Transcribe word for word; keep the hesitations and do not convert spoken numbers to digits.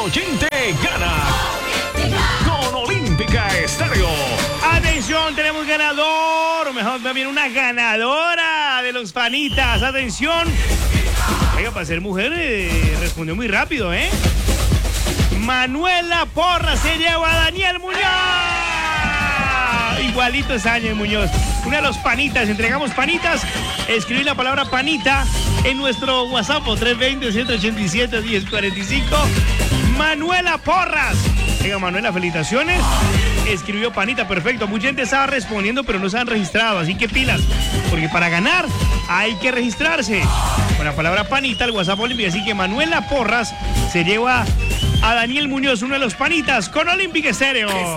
oyente gana con Olímpica Estéreo. Atención, tenemos ganador, o mejor también una ganadora de los panitas. Atención. Oiga, para ser mujer eh, respondió muy rápido, ¿eh? Manuela Porras se lleva a Daniel Muñoz. Igualito es Ángel Muñoz. Uno de los panitas, entregamos panitas. Escribí la palabra panita en nuestro WhatsApp tres dos cero, siete ocho siete, uno cero cuatro cinco. Manuela Porras. Oiga, Manuela, felicitaciones. Escribió panita, perfecto. Mucha gente estaba respondiendo, pero no se han registrado, así que pilas, porque para ganar hay que registrarse con la palabra panita al WhatsApp Olímpica. Así que Manuela Porras se lleva a Daniel Muñoz, uno de los panitas, con Olímpica Estéreo.